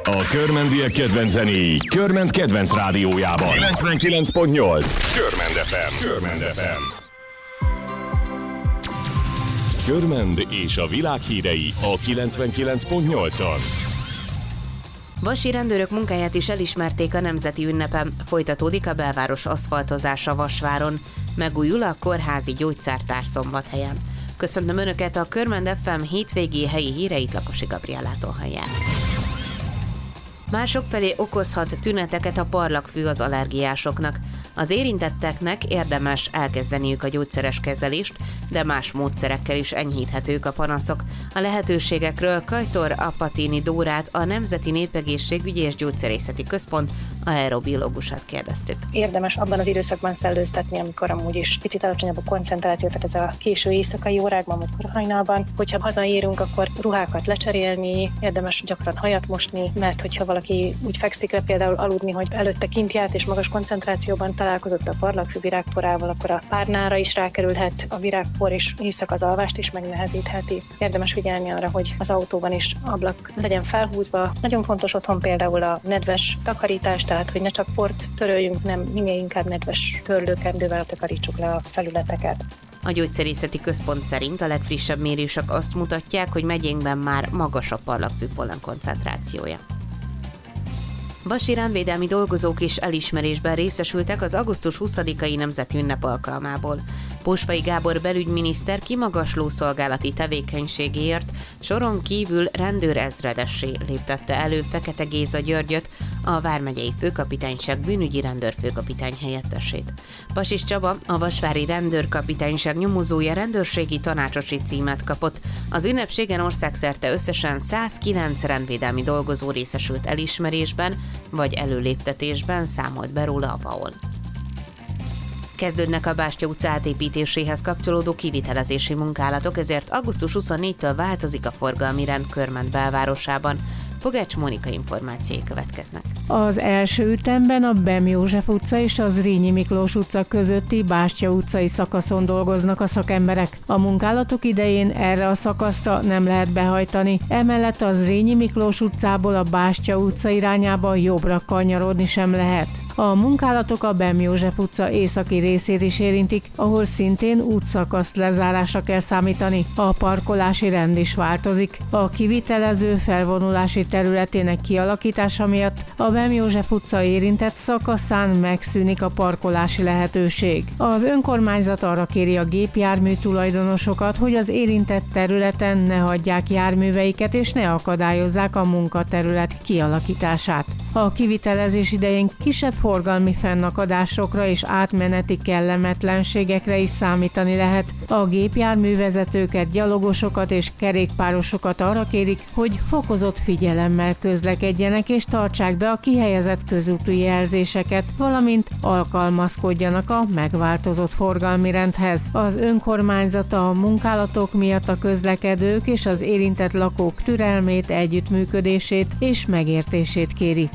A körmendiek kedvenc zenéi Körment kedvenc rádiójában 99.8 Körmend FM. Körmend FM. Körmend és a világ hírei a 99.8-on. Vasi rendőrök munkáját is elismerték a nemzeti ünnepen. Folytatódik a belváros aszfaltozása Vasváron. Megújul a kórházi gyógyszertár Szombathelyen. Köszöntöm Önöket, a Körmend FM hétvégi helyi híreit Lakosi Gabriellától hallják. Mások felé okozhat tüneteket a parlagfű az allergiásoknak. Az érintetteknek érdemes elkezdeniük a gyógyszeres kezelést, de más módszerekkel is enyhíthetők a panaszok. A lehetőségekről Kajtor Apatini Dórát, a Nemzeti Népegészségügyi és Gyógyszerészeti Központ aerobiológusát kérdeztük. Érdemes abban az időszakban szellőztetni, amikor amúgy is picit alacsonyabb a koncentráció, tehát ez a késő éjszakai órákban, vagy korhajnalban. Hogyha hazaérünk, akkor ruhákat lecserélni, érdemes gyakran hajat mosni, mert hogyha valaki úgy fekszik le például aludni, hogy előtte kint járt és magas koncentrációban találkozott a parlagfű virágporával, akkor a párnára is rákerülhet a virágpor, és éjszaka az alvást is megnehezítheti. Érdemes figyelni arra, hogy az autóban is ablak legyen felhúzva. Nagyon fontos otthon például a nedves takarítás, tehát hogy ne csak port töröljünk, nem minél inkább nedves törlőkendővel takarítsuk le a felületeket. A Gyógyszerészeti Központ szerint a legfrissebb mérések azt mutatják, hogy megyénkben már magas a parlagfű pollen koncentrációja. Vasi ránvédelmi dolgozók is elismerésben részesültek az augusztus 20-ai nemzeti ünnep alkalmából. Pósfai Gábor belügyminiszter kimagasló szolgálati tevékenységéért soron kívül rendőrezredessé léptette elő Fekete Géza Györgyöt, a vármegyei főkapitányság bűnügyi rendőrfőkapitány helyettesét. Pasis Csaba, a vasvári rendőrkapitányság nyomozója rendőrségi tanácsosi címet kapott. Az ünnepségen országszerte összesen 109 rendvédelmi dolgozó részesült elismerésben vagy előléptetésben, számolt be róla a VAOL. Kezdődnek a Bástya utca átépítéséhez kapcsolódó kivitelezési munkálatok, ezért augusztus 24-től változik a forgalmi rend Körmend belvárosában. Pogács Mónika információi következnek. Az első ütemben a Bem József utca és az Zrínyi Miklós utca közötti Bástya utcai szakaszon dolgoznak a szakemberek. A munkálatok idején erre a szakaszra nem lehet behajtani, emellett az Zrínyi Miklós utcából a Bástya utca irányába jobbra kanyarodni sem lehet. A munkálatok a Bem József utca északi részét is érintik, ahol szintén útszakasz lezárásra kell számítani. A parkolási rend is változik. A kivitelező felvonulási területének kialakítása miatt a Bem József utca érintett szakaszán megszűnik a parkolási lehetőség. Az önkormányzat arra kéri a gépjármű tulajdonosokat, hogy az érintett területen ne hagyják járműveiket és ne akadályozzák a munkaterület kialakítását. A kivitelezés idején kisebb forgalmi fennakadásokra és átmeneti kellemetlenségekre is számítani lehet. A gépjárművezetőket, gyalogosokat és kerékpárosokat arra kérik, hogy fokozott figyelemmel közlekedjenek és tartsák be a kihelyezett közúti jelzéseket, valamint alkalmazkodjanak a megváltozott forgalmi rendhez. Az önkormányzat a munkálatok miatt a közlekedők és az érintett lakók türelmét, együttműködését és megértését kéri.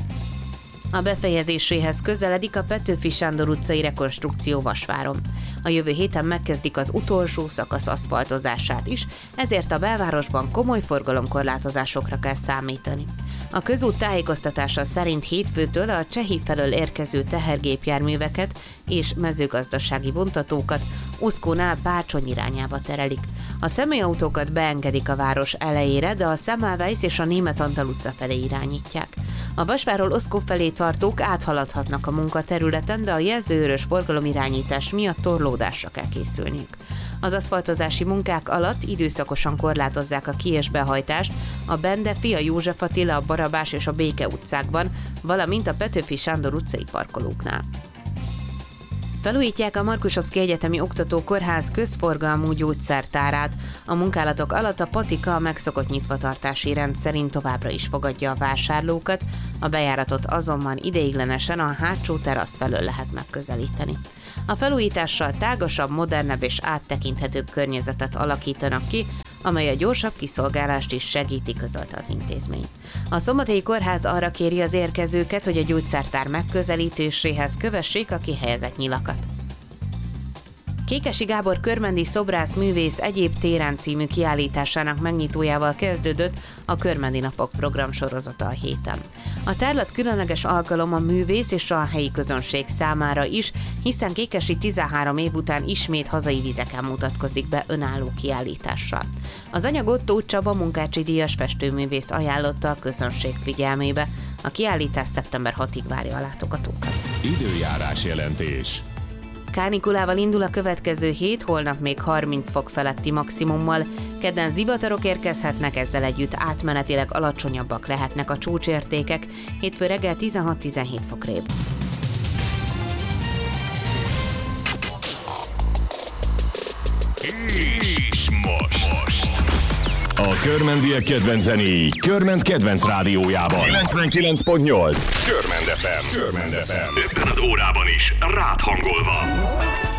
A befejezéséhez közeledik a Petőfi Sándor utcai rekonstrukció Vasváron. A jövő héten megkezdik az utolsó szakasz aszfaltozását is, ezért a belvárosban komoly forgalomkorlátozásokra kell számítani. A közút tájékoztatása szerint hétfőtől a Csehi felől érkező tehergépjárműveket és mezőgazdasági vontatókat Oszkónál Bácsony irányába terelik. A személyautókat beengedik a város elejére, de a Semmelweis és a Németh Antal utca felé irányítják. A Vasváról Oszkó felé tartók áthaladhatnak a munkaterületen, de a jelzőőrös forgalomirányítás miatt torlódásra kell készülniük. Az aszfaltozási munkák alatt időszakosan korlátozzák a ki- és behajtást a Bende, Fia József Attila, a Barabás és a Béke utcákban, valamint a Petőfi Sándor utcai parkolóknál. Felújítják a Markusovszky Egyetemi Oktatókórház közforgalmú gyógyszertárát. A munkálatok alatt a patika a megszokott nyitvatartási rend szerint továbbra is fogadja a vásárlókat, a bejáratot azonban ideiglenesen a hátsó terasz felől lehet megközelíteni. A felújítással tágasabb, modernebb és áttekinthetőbb környezetet alakítanak ki, amely a gyorsabb kiszolgálást is segíti, közölte az intézmény. A Szombathelyi Kórház arra kéri az érkezőket, hogy a gyógyszertár megközelítéséhez kövessék a kihelyezett nyilakat. Kékesi Gábor körmendi szobrász művész egyéb téren című kiállításának megnyitójával kezdődött a Körmendi Napok programsorozata a héten. A tárlat különleges alkalom a művész és a helyi közönség számára is, hiszen Kékesi 13 év után ismét hazai vizeken mutatkozik be önálló kiállítással. Az anyagot Tóth Csaba munkácsi díjas festőművész ajánlotta a közönség figyelmébe. A kiállítás szeptember 6-ig várja a látogatókat. Időjárás jelentés. Kánikulával indul a következő hét, holnap még 30 fok feletti maximummal. Kedden zivatarok érkezhetnek, ezzel együtt átmenetileg alacsonyabbak lehetnek a csúcsértékek. Hétfő reggel 16-17 fokrébb. És most. A körmendiek kedvenc zenéi Körment kedvenc rádiójában. 99.8. Körmend FM. Ebben az órában is rád hangolva.